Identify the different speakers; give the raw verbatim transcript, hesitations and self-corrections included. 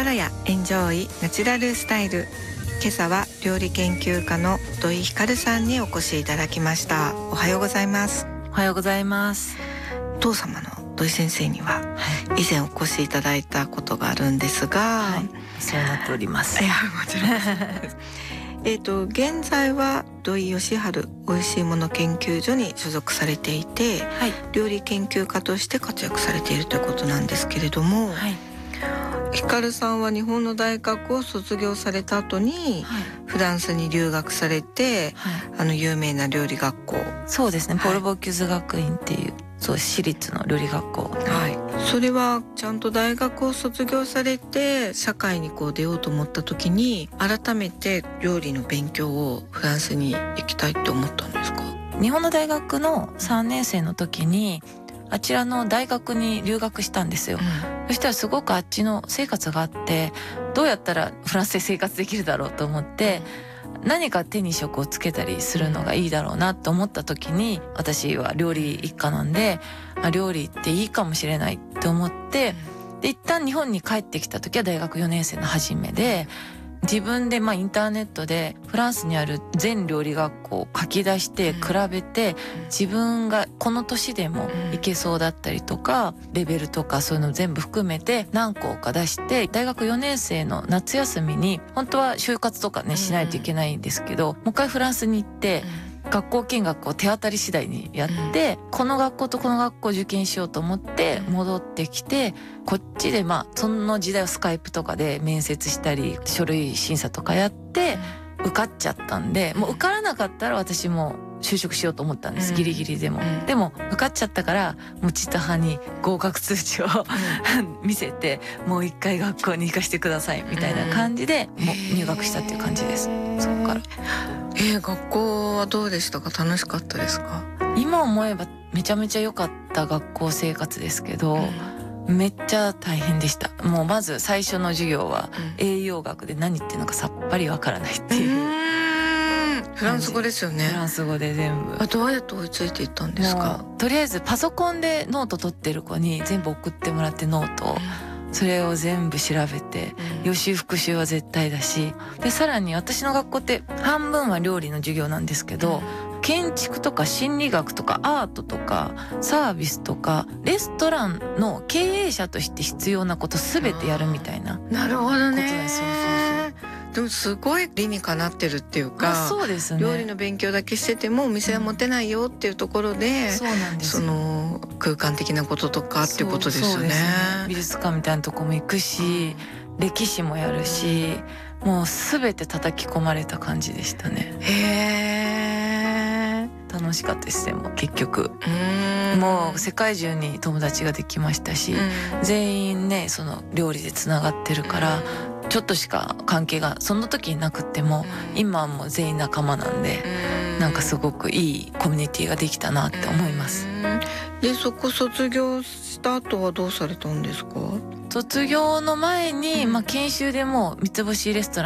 Speaker 1: ラヤエンジョイナチュラルスタイル。今朝は料理研究家の土井ひかるさんにお越しいただきました。おはようございます。
Speaker 2: おはようございます。
Speaker 1: お父様の土井先生には以前お越しいただいたことがあるんですが、
Speaker 2: はい、そうなっております。
Speaker 1: いやもちろんですえっと現在は土井善晴おいしいもの研究所に所属されていて、はい、料理研究家として活躍されているということなんですけれども、はい、ひかるさんは日本の大学を卒業された後に、はい、フランスに留学されて、はい、あの有名な料理学校、
Speaker 2: そうですね、はい、ポル・ボキュズ学院っていうそう私立の料理学校、
Speaker 1: はい、それはちゃんと大学を卒業されて社会にこう出ようと思った時に改めて料理の勉強をフランスに行きたいって思ったんですか？
Speaker 2: 日本の大学のさんねん生の時にあちらの大学に留学したんですよ、うん、そしたらすごくあっちの生活があってどうやったらフランスで生活できるだろうと思って、うん、何か手に職をつけたりするのがいいだろうなと思った時に私は料理一家なんであ料理っていいかもしれないって思って、うん、で一旦日本に帰ってきた時は大学よねん生の初めで自分でまあインターネットでフランスにある全料理学校を書き出して比べて自分がこの年でもいけそうだったりとかレベルとかそういうの全部含めて何校か出して大学よねん生の夏休みに本当は就活とかねしないといけないんですけどもう一回フランスに行って学校見学を手当たり次第にやってこの学校とこの学校を受験しようと思って戻ってきてこっちでまあその時代はスカイプとかで面接したり書類審査とかやって受かっちゃったんでもう受からなかったら私も就職しようと思ったんです、ギリギリでも、うん、でも受かっちゃったからもうちったはに合格通知を、うん、見せてもう一回学校に行かせてくださいみたいな感じでもう入学したっていう感じです。そこから
Speaker 1: えー、学校はどうでしたか？楽しかったですか？
Speaker 2: 今思えばめちゃめちゃ良かった学校生活ですけど、うん、めっちゃ大変でした。もうまず最初の授業は栄養学で何言ってるのかさっぱりわからないっていう、うん
Speaker 1: フランス語ですよね。
Speaker 2: フランス語で全部。
Speaker 1: あどうやって追いついていったんですか？
Speaker 2: とりあえずパソコンでノート取ってる子に全部送ってもらってノートを、うん、それを全部調べて、うん、予習復習は絶対だしでさらに私の学校って半分は料理の授業なんですけど、うん、建築とか心理学とかアートとかサービスとかレストランの経営者として必要なこと全てやるみたいなことです。
Speaker 1: なるほどね。
Speaker 2: そうそうそう
Speaker 1: でもすごい理にかなってるっていうか、
Speaker 2: まあ、そうですね、
Speaker 1: 料理の勉強だけしててもお店は持てないよっていうところで、うん、そうなんですよ。その空間的なこととかっていうことですよね。そうですね。
Speaker 2: 美術館みたいなとこも行くし、うん、歴史もやるし、もう全て叩き込まれた感じでしたね。
Speaker 1: へー、
Speaker 2: 楽しかったですね。もう結局うんもう世界中に友達ができましたし、うん、全員ねその料理でつながってるから、うん、ちょっとしか関係がその時になくっても、うん、今はもう全員仲間なんで、うん、なんかすごくいいコミュニティができたなって思います。
Speaker 1: うん、でそこ卒業した後はどうされたんですか？
Speaker 2: 卒業の前に、まあ、研修でもう三つ星レストラン